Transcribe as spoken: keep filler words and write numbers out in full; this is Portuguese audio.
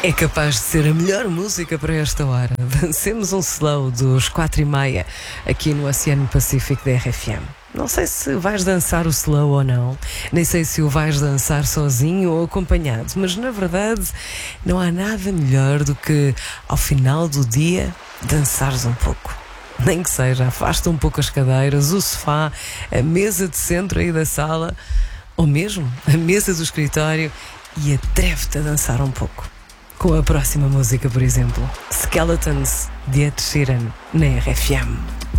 É capaz de ser a melhor música para esta hora. Dancemos um slow dos quatro e meia aqui no Oceano Pacífico da R F M. Não sei se vais dançar o slow ou não, nem sei se o vais dançar sozinho ou acompanhado, mas na verdade não há nada melhor do que ao final do dia dançares um pouco. Nem que seja, afasta um pouco as cadeiras, o sofá, a mesa de centro aí da sala, ou mesmo a mesa do escritório, e atreve-te a dançar um pouco. Com a próxima música, por exemplo, Skeletons de Ed Sheeran na R F M.